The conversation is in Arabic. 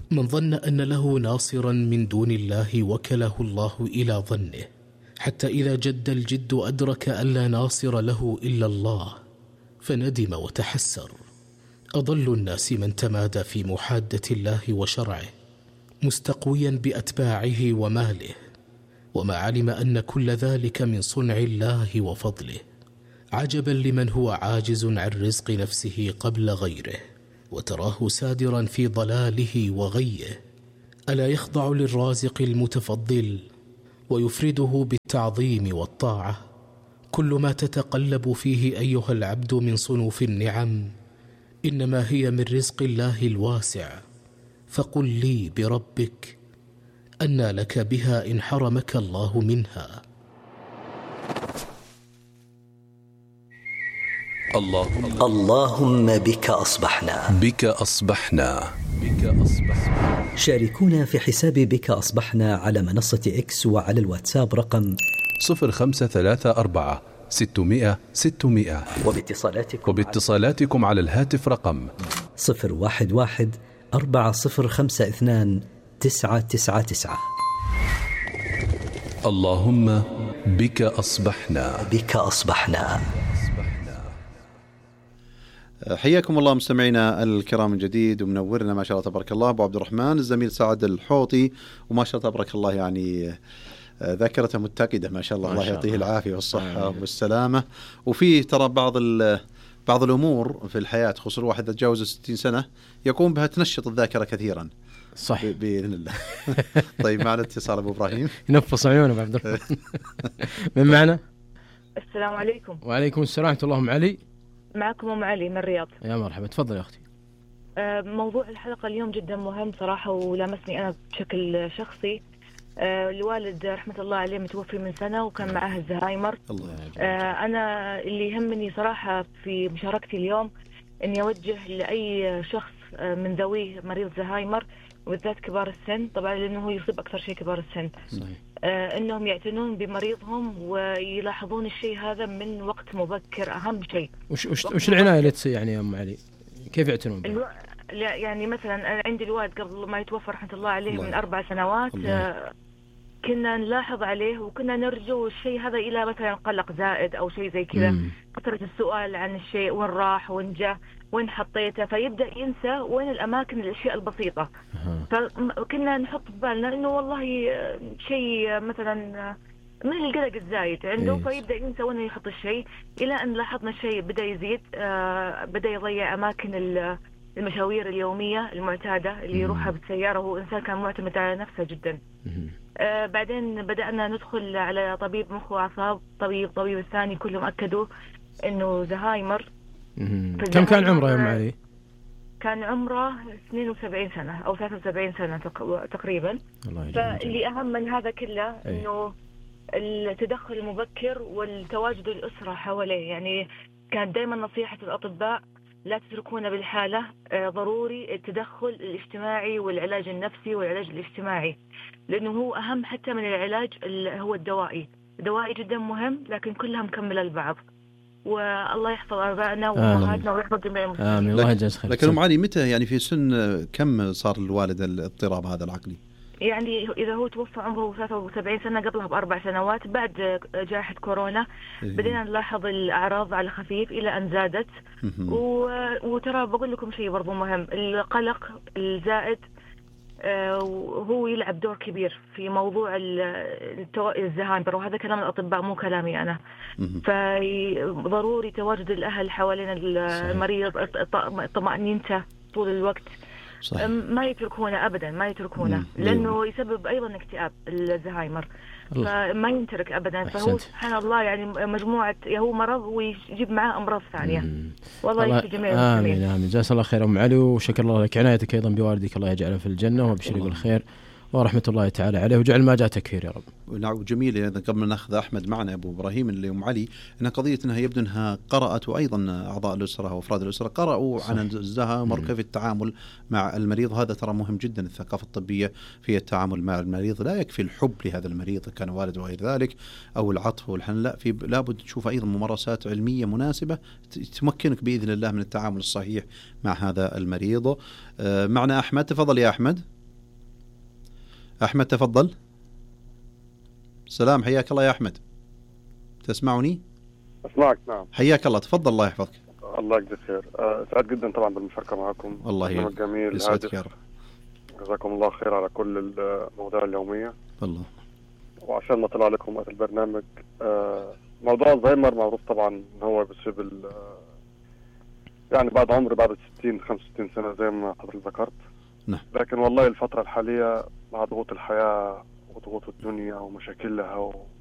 من ظن أن له ناصرا من دون الله وكله الله إلى ظنه، حتى إذا جد الجد أدرك أن لا ناصر له إلا الله فندم وتحسر. أضل الناس من تمادى في محادة الله وشرعه مستقويا بأتباعه وماله، وما علم أن كل ذلك من صنع الله وفضله. عجبا لمن هو عاجز عن رزق نفسه قبل غيره، وتراه سادرا في ضلاله وغيه. ألا يخضع للرازق المتفضل ويفرده بالتعظيم والطاعة؟ كل ما تتقلب فيه أيها العبد من صنوف النعم إنما هي من رزق الله الواسع، فقل لي بربك أنى لك بها إن حرمك الله منها. اللهم بك أصبحنا. بك أصبحنا. بك أصبحنا. شاركونا في حساب بك أصبحنا على منصة إكس وعلى الواتساب رقم 0534 600 600، وباتصالاتكم على الهاتف رقم 011 4052 999. اللهم بك أصبحنا. بك أصبحنا. حياكم الله مستمعينا الكرام من جديد، ومنورنا ما شاء الله تبارك الله أبو عبد الرحمن الزميل سعد الحوطي، وما شاء الله تبارك الله يعني ذاكرته متكدة ما شاء الله. الله يعطيه العافية والصحة والسلامة. وفي ترى بعض الأمور في الحياة، خصوصا الواحد إذا تجاوز 60 سنة يقوم بها تنشط الذاكرة كثيرا. صح بإذن الله. طيب معنا اتصال أبو إبراهيم. ينفص عيونه أبو عبد الرحمن. من معنا؟ السلام عليكم. وعليكم السلام ورحمة الله. أم علي معكم أم علي من الرياض. يا مرحبا، تفضل يا أختي. موضوع الحلقة اليوم جدا مهم صراحة، ولامسني أنا بشكل شخصي. الوالد رحمة الله عليه متوفي من سنة، وكان معه الزهايمر. أنا اللي يهمني صراحة في مشاركتي اليوم إني أوجه لأي شخص من ذويه مريض زهايمر، وبالذات كبار السن طبعا، لأنه هو يصيب أكثر شيء كبار السن. إنهم يعتنون بمريضهم ويلاحظون الشيء هذا من وقت مبكر. أهم شيء وش العناية اللي تصير يعني يا أم علي؟ كيف يعتنون بها؟ يعني مثلا أنا عندي الوالد قبل ما يتوفى رحمة الله عليه من 4 سنوات كنا نلاحظ عليه، وكنا نرجو الشيء هذا إلى مثلا قلق زائد أو شيء زي كذا، كثرة السؤال عن الشيء، وين راح وين جاء وين حطيته، فيبدأ ينسى وين الأماكن الأشياء البسيطة. فكنا نحط في بالنا إنه والله شيء مثلا من القلق الزايد عنده، فيبدأ ينسى وين يحط الشيء، إلى أن لاحظنا الشيء بدأ يزيد. بدأ يضيع أماكن المشاوير اليومية المعتادة اللي يروحها بالسيارة، وهو إنسان كان معتمد على نفسه جدا. بعدين بدأنا ندخل على طبيب مخ وأعصاب، طبيب الثاني، كلهم أكدوا إنه زهايمر. كم كان عمره يا أم علي؟ كان عمره 72 سنة أو 73 سنة تقريبا. فاللي أهم من هذا كله إنه التدخل المبكر والتواجد الأسرة حواليه. يعني كانت دائما نصيحة الأطباء لا تتركونا بالحالة، ضروري التدخل الاجتماعي والعلاج النفسي والعلاج الاجتماعي، لأنه هو أهم حتى من العلاج هو الدوائي. الدوائي جدا مهم، لكن كلها مكملة لبعض. والله يحفظ آبائنا وأمهاتنا ويحفظ جميع المسلمين. آمين. الله يجزاك خير. لكن أم علي متى يعني في سن كم صار الوالد الاضطراب هذا العقلي؟ يعني إذا هو توفى عمره 73 سنة، قبلها ب4 سنوات بعد جائحة كورونا بدينا نلاحظ الأعراض على خفيف إلى أن زادت. وترى بقول لكم شيء برضو مهم، القلق الزائد وهو يلعب دور كبير في موضوع الزهايمر، وهذا كلام الأطباء مو كلامي أنا. فضروري تواجد الأهل حوالين المريض، طمأنينته طول الوقت. صحيح. ما يتركونه أبدا، ما يتركونه، لأنه يسبب أيضا اكتئاب الزهايمر، فما ينترك أبدا. فهو سبحان الله يعني مجموعة، هو مرض ويجيب معه أمراض ثانية. والله يشفي جميع المسلمين. آمين. جزاك الله خير أم علي، وشكر الله لك عنايتك أيضا بوالدك، الله يجعله في الجنة وبشرك بالخير ورحمة الله تعالى عليه، وجعل ما جاء تكفير يا رب. نعم. جميل. أيضا قبل ما نأخذ أحمد معنا أبو إبراهيم اللي أم علي، إنها قضية أنها يبدو أنها قرأت، وأيضا أعضاء الأسرة وأفراد الأسرة قرأوا عن الزهايمر وكيف التعامل مع المريض. هذا ترى مهم جدا، الثقافة الطبية في التعامل مع المريض. لا يكفي الحب لهذا المريض كان والد وغير ذلك، أو العطف والحنان، لا، في لابد تشوف أيضا ممارسات علمية مناسبة تمكنك بإذن الله من التعامل الصحيح مع هذا المريض. معنا أحمد، تفضل يا أحمد. أحمد تفضل. سلام، حياك الله يا أحمد، تسمعني؟ أسمعك نعم. حياك الله، تفضل الله يحفظك. الله يجزيك خير. سعيد جدا طبعا بالمشاركة معكم. الله يسعدك يا رب. جزاكم الله خير على كل المواضيع اليومية. الله. وعشان ما طلع لكم وقت البرنامج، موضوع الزهايمر معروف طبعا ان هو بيصيب يعني بعد عمر بعد 60-65 سنة زي ما حضرتك ذكرت. نعم. لكن والله الفترة الحالية مع ضغوط الحياة وضغوط الدنيا ومشاكلها